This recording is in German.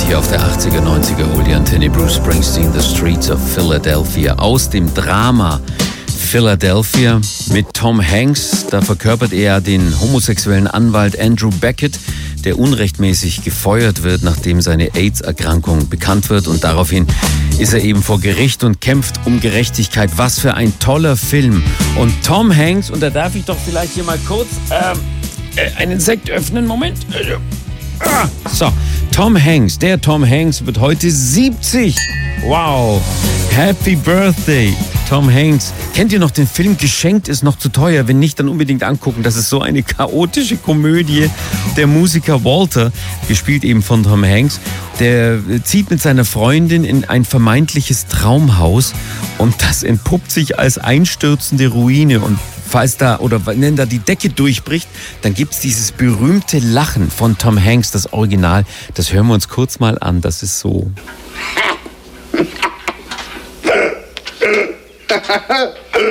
hier auf der 80er, 90er Holy Antenne. Bruce Springsteen, The Streets of Philadelphia. Aus dem Drama Philadelphia mit Tom Hanks. Da verkörpert er den homosexuellen Anwalt Andrew Beckett, der unrechtmäßig gefeuert wird, nachdem seine AIDS-Erkrankung bekannt wird. Und daraufhin ist er eben vor Gericht und kämpft um Gerechtigkeit. Was für ein toller Film. Und Tom Hanks, und da darf ich doch vielleicht hier mal kurz einen Sekt öffnen. Moment. So, Tom Hanks, der Tom Hanks wird heute 70. Wow, Happy Birthday, Tom Hanks. Kennt ihr noch den Film Geschenkt ist noch zu teuer? Wenn nicht, dann unbedingt angucken. Das ist so eine chaotische Komödie. Der Musiker Walter, gespielt eben von Tom Hanks, der zieht mit seiner Freundin in ein vermeintliches Traumhaus und das entpuppt sich als einstürzende Ruine. Und falls da, oder wenn da die Decke durchbricht, dann gibt's dieses berühmte Lachen von Tom Hanks, das Original. Das hören wir uns kurz mal an. Das ist so.